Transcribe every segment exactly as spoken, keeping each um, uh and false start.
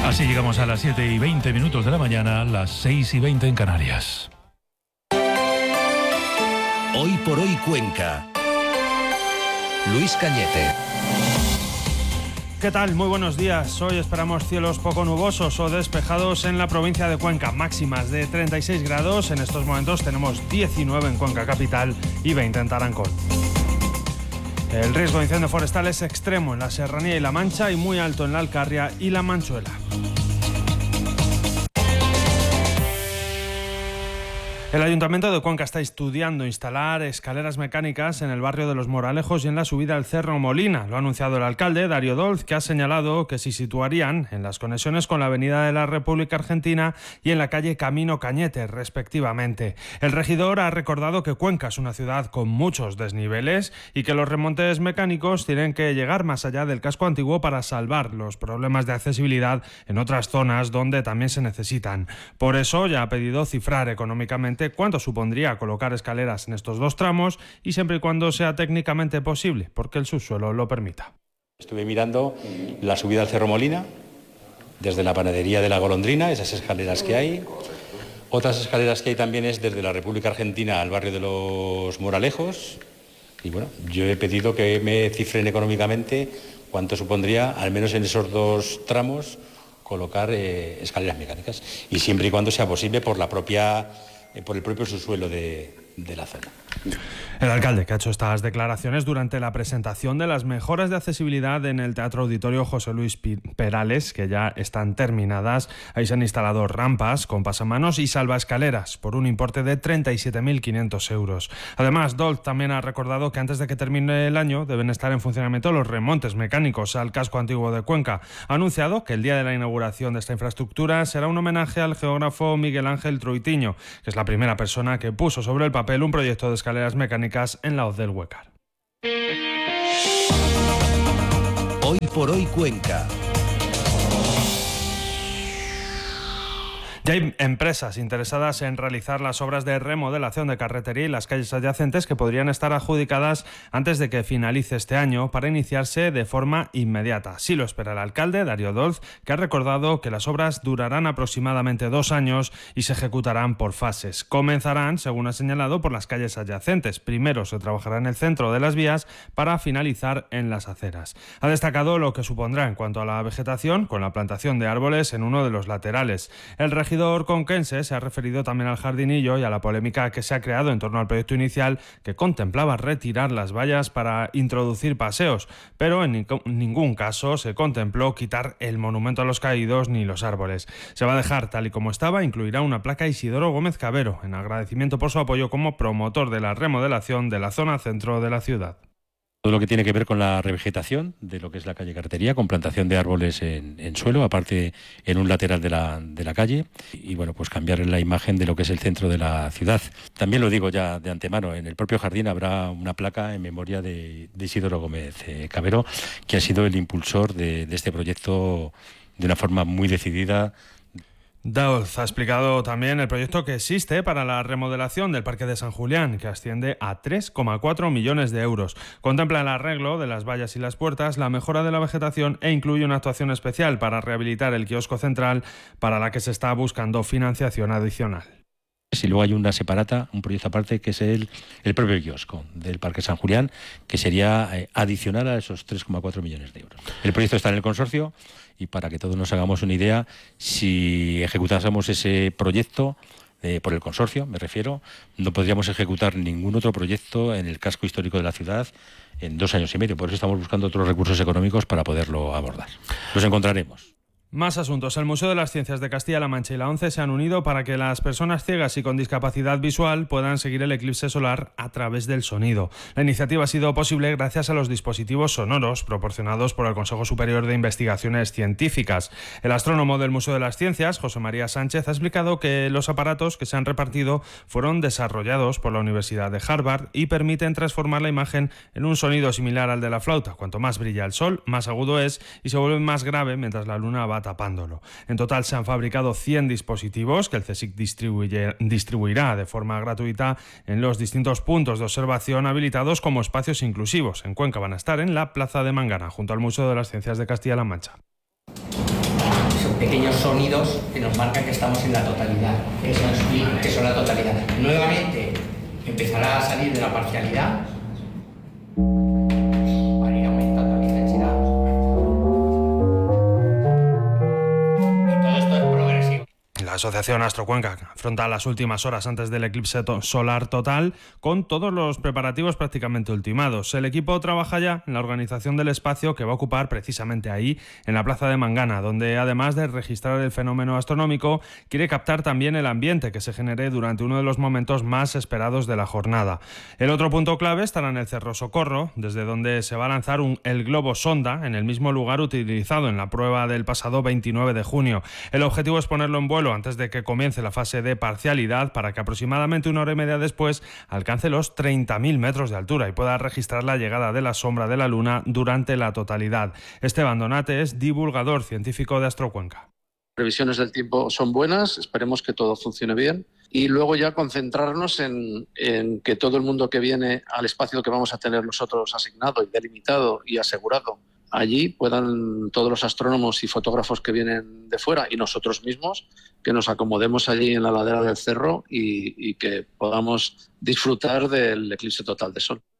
Así llegamos a las siete y veinte minutos de la mañana, las seis y veinte en Canarias. Hoy por hoy Cuenca. Luis Cañete. ¿Qué tal? Muy buenos días. Hoy esperamos cielos poco nubosos o despejados en la provincia de Cuenca. Máximas de treinta y seis grados. En estos momentos tenemos diecinueve en Cuenca capital y veinte en Tarancón. El riesgo de incendio forestal es extremo en la Serranía y La Mancha y muy alto en la Alcarria y la Manchuela. El Ayuntamiento de Cuenca está estudiando instalar escaleras mecánicas en el barrio de Los Moralejos y en la subida al Cerro Molina. Lo ha anunciado el alcalde, Dario Dolz, que ha señalado que se situarían en las conexiones con la Avenida de la República Argentina y en la calle Camino Cañete, respectivamente. El regidor ha recordado que Cuenca es una ciudad con muchos desniveles y que los remontes mecánicos tienen que llegar más allá del casco antiguo para salvar los problemas de accesibilidad en otras zonas donde también se necesitan. Por eso ya ha pedido cifrar económicamente cuánto supondría colocar escaleras en estos dos tramos y siempre y cuando sea técnicamente posible, porque el subsuelo lo permita. Estuve mirando la subida al Cerro Molina, desde la panadería de la Golondrina, esas escaleras que hay. Otras escaleras que hay también es desde la República Argentina al barrio de Los Moralejos. Y bueno, yo he pedido que me cifren económicamente cuánto supondría, al menos en esos dos tramos, colocar eh, escaleras mecánicas. Y siempre y cuando sea posible por la propia... por el propio subsuelo de, de la zona. El alcalde, que ha hecho estas declaraciones durante la presentación de las mejoras de accesibilidad en el Teatro Auditorio José Luis Perales, que ya están terminadas. Ahí se han instalado rampas con pasamanos y salvaescaleras por un importe de treinta y siete mil quinientos euros. Además, Dolz también ha recordado que antes de que termine el año deben estar en funcionamiento los remontes mecánicos al casco antiguo de Cuenca. Ha anunciado que el día de la inauguración de esta infraestructura será un homenaje al geógrafo Miguel Ángel Troitiño, que es la primera persona que puso sobre el papel un proyecto de escaleras mecánicas en la Hoz del Huécar. Hoy por hoy Cuenca. Ya hay empresas interesadas en realizar las obras de remodelación de carretería y las calles adyacentes que podrían estar adjudicadas antes de que finalice este año para iniciarse de forma inmediata. Así lo espera el alcalde, Dario Dolz, que ha recordado que las obras durarán aproximadamente dos años y se ejecutarán por fases. Comenzarán, según ha señalado, por las calles adyacentes. Primero se trabajará en el centro de las vías para finalizar en las aceras. Ha destacado lo que supondrá en cuanto a la vegetación con la plantación de árboles en uno de los laterales. El regidor El conquense se ha referido también al jardinillo y a la polémica que se ha creado en torno al proyecto inicial que contemplaba retirar las vallas para introducir paseos, pero en ningún caso se contempló quitar el monumento a los caídos ni los árboles. Se va a dejar tal y como estaba, incluirá una placa Isidoro Gómez Cabero en agradecimiento por su apoyo como promotor de la remodelación de la zona centro de la ciudad. Todo lo que tiene que ver con la revegetación de lo que es la calle Carretería, con plantación de árboles en, en suelo, aparte en un lateral de la, de la calle, y bueno, pues cambiar la imagen de lo que es el centro de la ciudad. También lo digo ya de antemano, en el propio jardín habrá una placa en memoria de, de Isidoro Gómez eh, Cabero, que ha sido el impulsor de, de este proyecto de una forma muy decidida. Dolz ha explicado también el proyecto que existe para la remodelación del Parque de San Julián, que asciende a tres coma cuatro millones de euros. Contempla el arreglo de las vallas y las puertas, la mejora de la vegetación e incluye una actuación especial para rehabilitar el kiosco central, para la que se está buscando financiación adicional. Y luego hay una separata, un proyecto aparte, que es el, el propio kiosco del Parque San Julián, que sería eh, adicional a esos tres coma cuatro millones de euros. El proyecto está en el consorcio y para que todos nos hagamos una idea, si ejecutásemos ese proyecto eh, por el consorcio, me refiero, no podríamos ejecutar ningún otro proyecto en el casco histórico de la ciudad en dos años y medio. Por eso estamos buscando otros recursos económicos para poderlo abordar. Los encontraremos. Más asuntos. El Museo de las Ciencias de Castilla-La Mancha y la ONCE se han unido para que las personas ciegas y con discapacidad visual puedan seguir el eclipse solar a través del sonido. La iniciativa ha sido posible gracias a los dispositivos sonoros proporcionados por el Consejo Superior de Investigaciones Científicas. El astrónomo del Museo de las Ciencias, José María Sánchez, ha explicado que los aparatos que se han repartido fueron desarrollados por la Universidad de Harvard y permiten transformar la imagen en un sonido similar al de la flauta. Cuanto más brilla el sol, más agudo es y se vuelve más grave mientras la luna va tapándolo. En total se han fabricado cien dispositivos que el CSIC distribuye, distribuirá de forma gratuita en los distintos puntos de observación habilitados como espacios inclusivos. En Cuenca van a estar en la Plaza de Mangana, junto al Museo de las Ciencias de Castilla-La Mancha. pequeños sonidos que nos marcan que estamos en la totalidad, eso es, que son la totalidad. Nuevamente empezará a salir de la parcialidad para ir aumentando la intensidad. Y todo esto es progresivo. La Asociación Astrocuenca afronta las últimas horas antes del eclipse solar total con todos los preparativos prácticamente ultimados. El equipo trabaja ya en la organización del espacio que va a ocupar precisamente ahí, en la plaza de Mangana, donde además de registrar el fenómeno astronómico, quiere captar también el ambiente que se genere durante uno de los momentos más esperados de la jornada. El otro punto clave estará en el Cerro Socorro, desde donde se va a lanzar un, el globo sonda en el mismo lugar utilizado en la prueba del pasado veintinueve de junio. El objetivo es ponerlo en vuelo antes de que comience la fase de parcialidad para que aproximadamente una hora y media después alcance los treinta mil metros de altura y pueda registrar la llegada de la sombra de la Luna durante la totalidad. Esteban Donate es divulgador científico de Astrocuenca. Previsiones del tiempo son buenas, esperemos que todo funcione bien y luego ya concentrarnos en, en que todo el mundo que viene al espacio que vamos a tener nosotros asignado y delimitado y asegurado allí puedan todos los astrónomos y fotógrafos que vienen de fuera y nosotros mismos que nos acomodemos allí en la ladera del cerro y, y que podamos disfrutar del eclipse total de sol.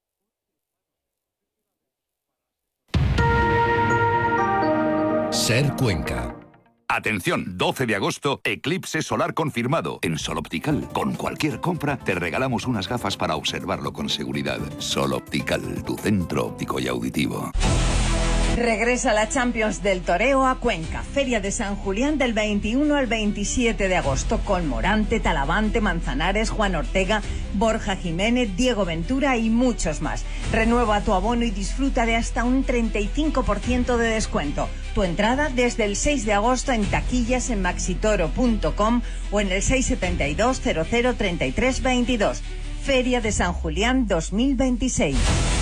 Ser Cuenca. Atención, doce de agosto, eclipse solar confirmado en Sol Optical. Con cualquier compra te regalamos unas gafas para observarlo con seguridad. Sol Optical, tu centro óptico y auditivo. Regresa la Champions del Toreo a Cuenca. Feria de San Julián del veintiuno al veintisiete de agosto con Morante, Talavante, Manzanares, Juan Ortega, Borja Jiménez, Diego Ventura y muchos más. Renueva tu abono y disfruta de hasta un treinta y cinco por ciento de descuento. Tu entrada desde el seis de agosto en taquillas en maxitoro punto com o en el seis siete dos cero cero treinta y tres veintidós. Feria de San Julián dos mil veintiséis.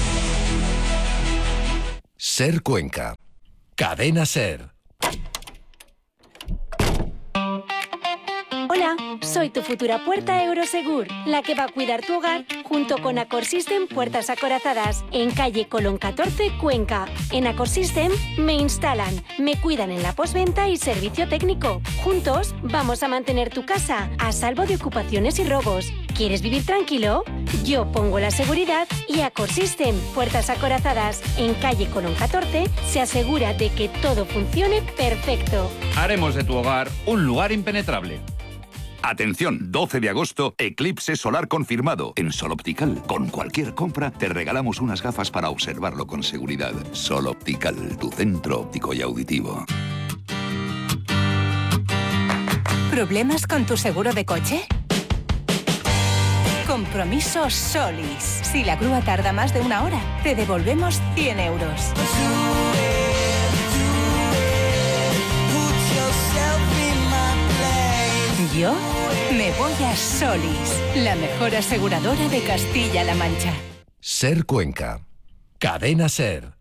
Ser Cuenca. Cadena Ser. Hola, soy tu futura puerta Eurosegur, la que va a cuidar tu hogar junto con Acorsystem Puertas Acorazadas, en calle Colón catorce, Cuenca. En Acorsystem me instalan, me cuidan en la postventa y servicio técnico. Juntos vamos a mantener tu casa a salvo de ocupaciones y robos. ¿Quieres vivir tranquilo? Yo pongo la seguridad y Acorsystem Puertas Acorazadas, en calle Colón catorce, se asegura de que todo funcione perfecto. Haremos de tu hogar un lugar impenetrable. Atención, doce de agosto, eclipse solar confirmado en Sol Optical. Con cualquier compra te regalamos unas gafas para observarlo con seguridad. Sol Optical, tu centro óptico y auditivo. ¿Problemas con tu seguro de coche? Compromiso Solis. Si la grúa tarda más de una hora, te devolvemos cien euros. Yo me voy a Solis, la mejor aseguradora de Castilla-La Mancha. Ser Cuenca. Cadena Ser.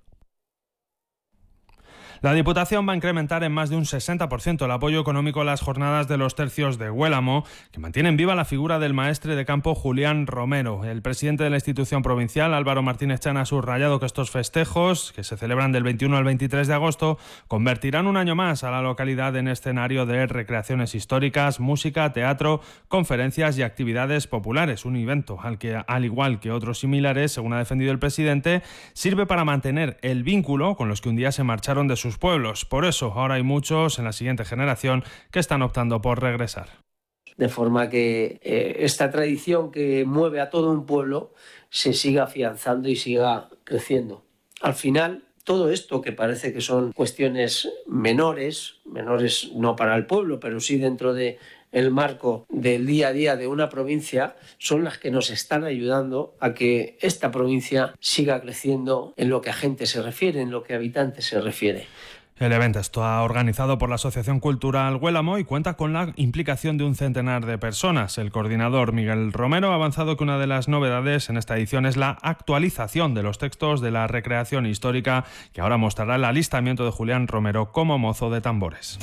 La Diputación va a incrementar en más de un sesenta por ciento el apoyo económico a las jornadas de los tercios de Huélamo, que mantienen viva la figura del maestre de campo Julián Romero. El presidente de la institución provincial, Álvaro Martínez Chan, ha subrayado que estos festejos, que se celebran del veintiuno al veintitrés de agosto, convertirán un año más a la localidad en escenario de recreaciones históricas, música, teatro, conferencias y actividades populares. Un evento al que, al igual que otros similares, según ha defendido el presidente, sirve para mantener el vínculo con los que un día se marcharon de sus pueblos. Por eso ahora hay muchos en la siguiente generación que están optando por regresar. De forma que eh, esta tradición que mueve a todo un pueblo se siga afianzando y siga creciendo. Al final, todo esto que parece que son cuestiones menores, menores no para el pueblo, pero sí dentro de el marco del día a día de una provincia, son las que nos están ayudando a que esta provincia siga creciendo en lo que a gente se refiere, en lo que a habitantes se refiere. El evento está organizado por la Asociación Cultural Huélamo y cuenta con la implicación de un centenar de personas. El coordinador Miguel Romero ha avanzado que una de las novedades en esta edición es la actualización de los textos de la recreación histórica, que ahora mostrará el alistamiento de Julián Romero como mozo de tambores.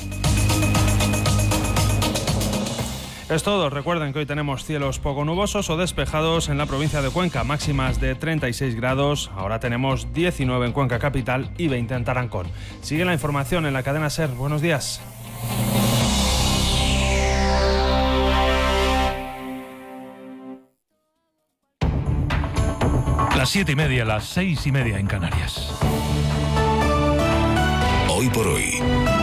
Es todo. Recuerden que hoy tenemos cielos poco nubosos o despejados en la provincia de Cuenca, máximas de treinta y seis grados. Ahora tenemos diecinueve en Cuenca capital y veinte en Tarancón. Sigue la información en la cadena SER. Buenos días. siete y media, las seis y media en Canarias. Hoy por hoy,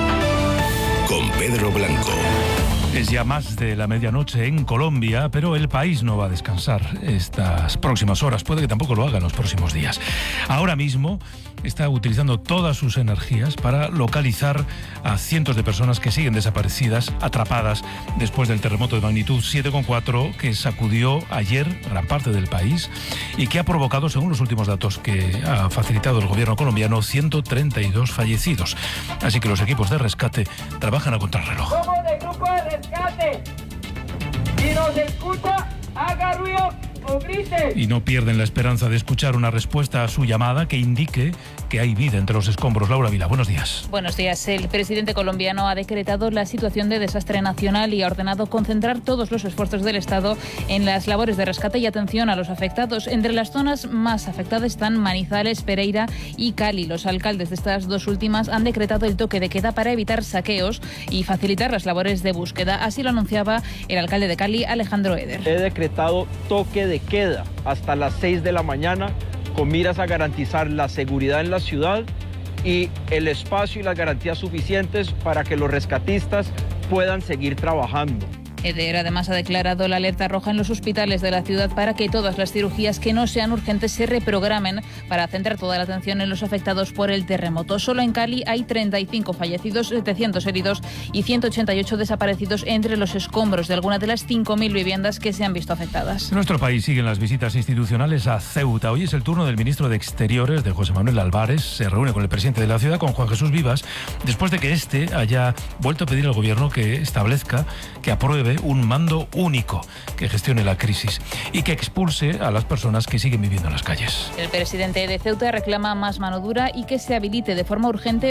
con Pedro Blanco. Es ya más de la medianoche en Colombia, pero el país no va a descansar estas próximas horas. Puede que tampoco lo haga en los próximos días. Ahora mismo está utilizando todas sus energías para localizar a cientos de personas que siguen desaparecidas, atrapadas después del terremoto de magnitud siete coma cuatro que sacudió ayer gran parte del país y que ha provocado, según los últimos datos que ha facilitado el gobierno colombiano, ciento treinta y dos fallecidos. Así que los equipos de rescate trabajan a contrarreloj. Somos del grupo de rescate. Si nos escucha, haga ruido o grite. Y no pierden la esperanza de escuchar una respuesta a su llamada que indique que hay vida entre los escombros. Laura Vila, buenos días. Buenos días. El presidente colombiano ha decretado la situación de desastre nacional y ha ordenado concentrar todos los esfuerzos del Estado en las labores de rescate y atención a los afectados. Entre las zonas más afectadas están Manizales, Pereira y Cali. Los alcaldes de estas dos últimas han decretado el toque de queda para evitar saqueos y facilitar las labores de búsqueda. Así lo anunciaba el alcalde de Cali, Alejandro Eder. He decretado toque de queda hasta las seis de la mañana con miras a garantizar la seguridad en la ciudad y el espacio y las garantías suficientes para que los rescatistas puedan seguir trabajando. Eder además ha declarado la alerta roja en los hospitales de la ciudad para que todas las cirugías que no sean urgentes se reprogramen para centrar toda la atención en los afectados por el terremoto. Solo en Cali hay treinta y cinco fallecidos, setecientos heridos y ciento ochenta y ocho desaparecidos entre los escombros de algunas de las cinco mil viviendas que se han visto afectadas. En nuestro país siguen las visitas institucionales a Ceuta. Hoy es el turno del ministro de Exteriores, de José Manuel Álvarez. Se reúne con el presidente de la ciudad, con Juan Jesús Vivas, después de que éste haya vuelto a pedir al gobierno que establezca, que apruebe un mando único que gestione la crisis y que expulse a las personas que siguen viviendo en las calles. El presidente de Ceuta reclama más mano dura y que se habilite de forma urgente